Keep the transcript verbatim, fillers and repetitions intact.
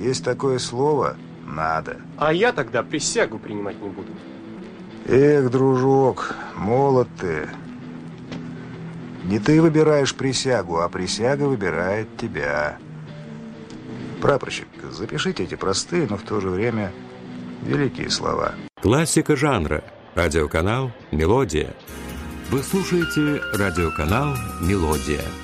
Есть такое слово «надо». А я тогда присягу принимать не буду. Эх, дружок, молод ты. Не ты выбираешь присягу, а присяга выбирает тебя. Прапорщик, запишите эти простые, но в то же время великие слова. Классика жанра. Радиоканал «Мелодия». Вы слушаете радиоканал «Мелодия».